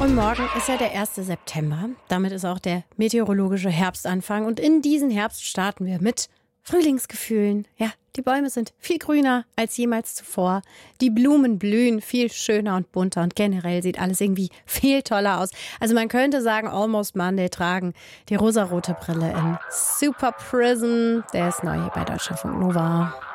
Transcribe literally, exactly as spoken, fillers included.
Und morgen ist ja der erste September. Damit ist auch der meteorologische Herbstanfang. Und in diesen Herbst starten wir mit Frühlingsgefühlen. Ja, die Bäume sind viel grüner als jemals zuvor. Die Blumen blühen viel schöner und bunter. Und generell sieht alles irgendwie viel toller aus. Also man könnte sagen, Almost Monday tragen die rosarote Brille in Super Prison. Der ist neu hier bei Deutschlandfunk Nova.